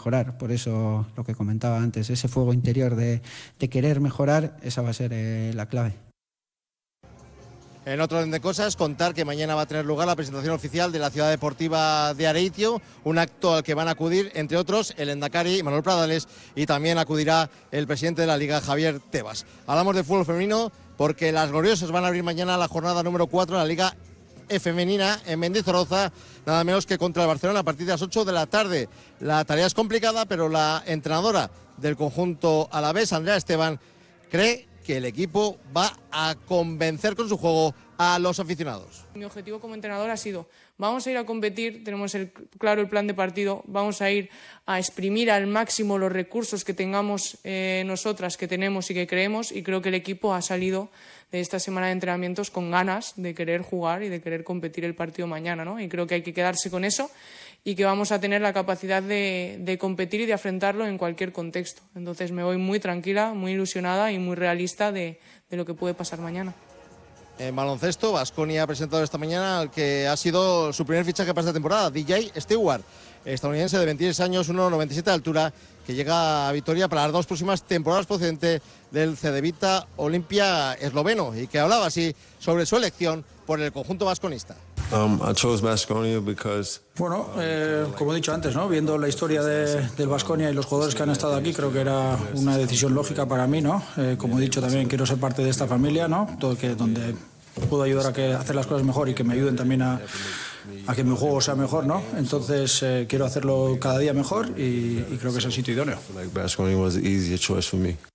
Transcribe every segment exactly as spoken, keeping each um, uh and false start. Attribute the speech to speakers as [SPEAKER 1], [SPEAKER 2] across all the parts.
[SPEAKER 1] mejorar. Por eso lo que comentaba antes, ese fuego interior de, de querer mejorar, esa va a ser eh, la clave.
[SPEAKER 2] En otro orden de cosas, contar que mañana va a tener lugar la presentación oficial de la Ciudad Deportiva de Areitio, un acto al que van a acudir, entre otros, el Endacari Manuel Pradales, y también acudirá el presidente de la Liga, Javier Tebas. Hablamos de fútbol femenino porque las gloriosas van a abrir mañana la jornada número cuatro de la Liga Femenina en Mendizorroza, nada menos que contra el Barcelona a partir de las ocho de la tarde. La tarea es complicada, pero la entrenadora del conjunto alavés, Andrea Esteban, cree que el equipo va a convencer con su juego a los aficionados.
[SPEAKER 3] Mi objetivo como entrenador ha sido, vamos a ir a competir, tenemos el, claro el plan de partido, vamos a ir a exprimir al máximo los recursos que tengamos eh, nosotras, que tenemos y que creemos, y creo que el equipo ha salido de esta semana de entrenamientos con ganas de querer jugar y de querer competir el partido mañana, ¿no? Y creo que hay que quedarse con eso y que vamos a tener la capacidad de, de competir y de afrontarlo en cualquier contexto. Entonces me voy muy tranquila, muy ilusionada y muy realista de, de lo que puede pasar mañana.
[SPEAKER 2] En baloncesto, Baskonia ha presentado esta mañana al que ha sido su primer fichaje para esta temporada, D J Stewart, estadounidense de veintiséis años, uno noventa y siete de altura, que llega a Vitoria para las dos próximas temporadas procedente del Cedevita Olimpia esloveno, y que hablaba así sobre su elección por el conjunto vasconista.
[SPEAKER 4] Um, I chose Baskonia because...
[SPEAKER 5] Bueno, eh, como he dicho antes, ¿no? Viendo la historia de, del Baskonia y los jugadores que han estado aquí, creo que era una decisión lógica para mí, ¿no? Eh, como he dicho, también quiero ser parte de esta familia, ¿no? Todo que, donde puedo ayudar a, que, a hacer las cosas mejor y que me ayuden también a, a que mi juego sea mejor, ¿no? Entonces eh, quiero hacerlo cada día mejor y, y creo que es el sitio idóneo.
[SPEAKER 4] Like Baskonia was the easiest choice for me.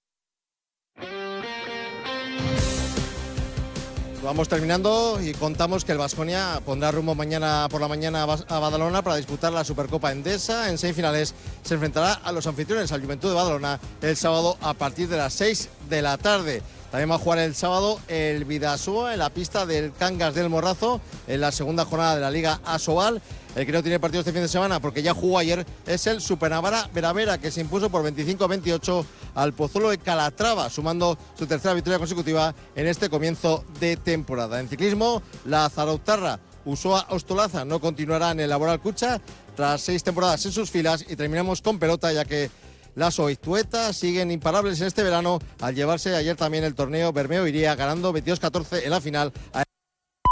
[SPEAKER 2] Vamos terminando y contamos que el Baskonia pondrá rumbo mañana por la mañana a Badalona para disputar la Supercopa Endesa. En semifinales se enfrentará a los anfitriones, al Juventud de Badalona, el sábado a partir de las seis de la tarde. También va a jugar el sábado el Bidasoa en la pista del Cangas del Morrazo en la segunda jornada de la Liga Asobal. El que no tiene partido este fin de semana porque ya jugó ayer es el Supernavara Veravera, que se impuso por veinticinco a veintiocho al Pozuelo de Calatrava, sumando su tercera victoria consecutiva en este comienzo de temporada. En ciclismo, la Zarautarra Usoa Ostolaza no continuará en el Laboral Cucha tras seis temporadas en sus filas, y terminamos con pelota, ya que las oiztuetas siguen imparables en este verano al llevarse ayer también el torneo Bermeo Iría, ganando veintidós a catorce en la final a